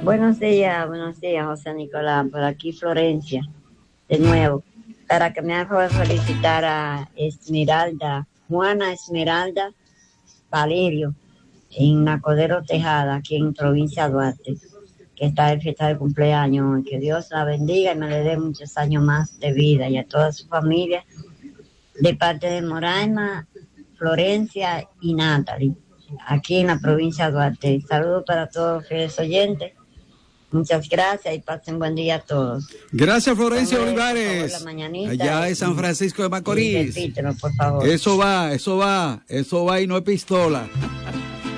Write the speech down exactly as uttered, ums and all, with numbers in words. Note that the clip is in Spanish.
Buenos días, buenos días, José Nicolás. Por aquí Florencia, de nuevo. Para que me haga felicitar a Esmeralda, Juana Esmeralda Valerio, en Nacodero Tejada, aquí en provincia de Duarte, que está de fiesta de cumpleaños. Que Dios la bendiga y me le dé muchos años más de vida, y a toda su familia, de parte de Moraima, Florencia y Natalie, aquí en la provincia de Duarte. Saludos para todos los fieles oyentes. Muchas gracias y pasen buen día a todos. Gracias, Florencia Póngale, Olivares. por favor, la Allá de San Francisco de Macorís. Repítelo, por favor. Eso va, eso va, eso va y no es pistola.